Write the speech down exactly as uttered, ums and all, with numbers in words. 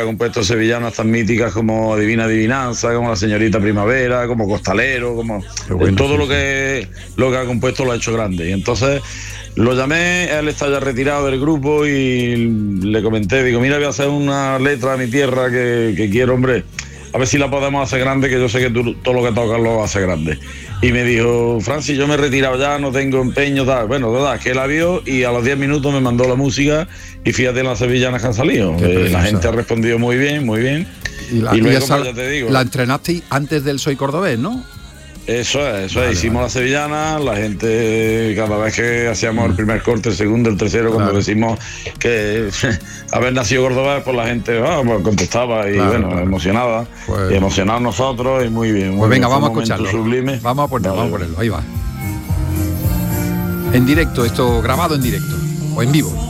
compuesto sevillanas tan míticas como Divina Adivinanza, como La Señorita Primavera, como Costalero, como bueno, todo sí, lo que lo que ha compuesto lo ha hecho grande. Y entonces lo llamé, él está ya retirado del grupo y le comenté, digo, mira, voy a hacer una letra a mi tierra que, que quiero, hombre, a ver si la podemos hacer grande, que yo sé que tú todo lo que tocas lo hace grande. Y me dijo, Francis, yo me he retirado ya, no tengo empeño, tal. Bueno, verdad, que la vio y a los diez minutos me mandó la música y fíjate en las sevillanas que han salido. Eh, la gente ha respondido muy bien, muy bien. Y, la, y luego, y esa, pues, ya te digo, la entrenaste antes del Soy Cordobés, ¿no? Eso es, eso vale, es. Hicimos vale. la sevillana, la gente, cada vez que hacíamos mm. el primer corte, el segundo, el tercero, claro. Cuando decimos que haber nacido cordobés, pues la gente ah, pues contestaba y claro, bueno, claro. emocionada. Pues, y emocionados nosotros y muy bien. Muy pues venga, bien. vamos a escucharlo. Sublime. Vamos a ponerlo, vale. vamos a ponerlo, ahí va. En directo, esto grabado en directo, o en vivo.